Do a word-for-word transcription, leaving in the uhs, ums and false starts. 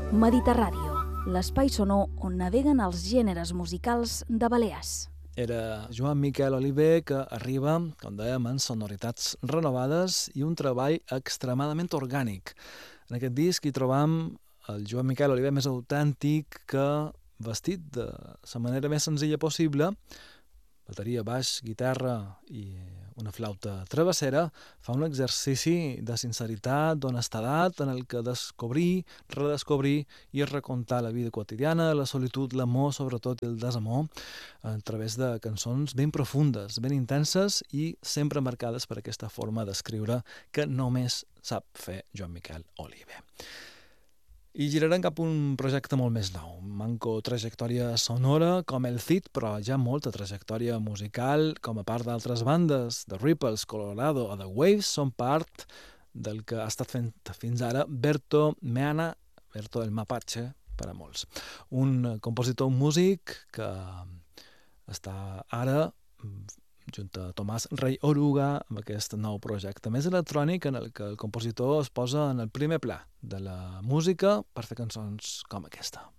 Mediterràdio, l'espai sonor on naveguen els gèneres musicals de Balears. Era Joan Miquel Oliver, que arriba, com dèiem, en sonoritats renovades i un treball extremadament orgànic. En aquest disc hi trobam el Joan Miquel Oliver més autèntic, que, vestit de la manera més senzilla possible, bateria, baix, guitarra i una flauta travessera, fa un exercici de sinceritat, d'honestedat, en el que descobrir, redescobrir i recontar la vida quotidiana, la solitud, l'amor, sobretot, i el desamor, a través de cançons ben profundes, ben intenses i sempre marcades per aquesta forma d'escriure que només sap fer Joan Miquel Oliver. I girarem cap a un projecte molt més nou. Manco trajectòria sonora com el Cid, però ja molta trajectòria musical com a part d'altres bandes. The Ripples, Colorado o The Waves són part del que ha estat fent fins ara Berto Meana, Berto el Mapache, per a molts. Un compositor, un músic que està ara junt a Tomàs Rei Oruga amb aquest nou projecte més electrònic en el que el compositor es posa en el primer pla de la música per fer cançons com aquesta.